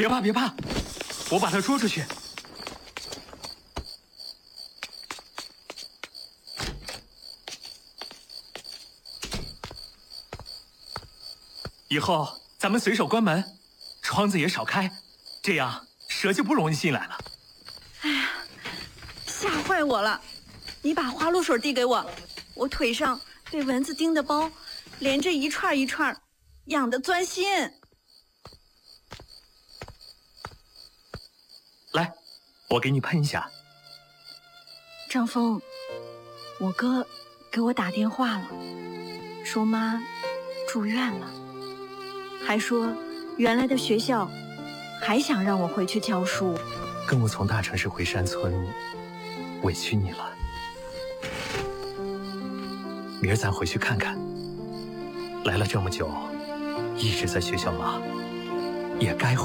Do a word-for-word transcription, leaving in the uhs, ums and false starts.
别怕别怕，我把它捉出去。以后咱们随手关门，窗子也少开，这样蛇就不容易进来了。 哎呀，吓坏我了！你把花露水递给我，我腿上被蚊子叮的包连着一串一串，痒得钻心。 来，我给你喷一下。 张峰，我哥给我打电话了，说妈住院了，还说原来的学校还想让我回去教书。 跟我从大城市回山村，委屈你了。明儿咱回去看看。来了这么久，一直在学校忙，也该回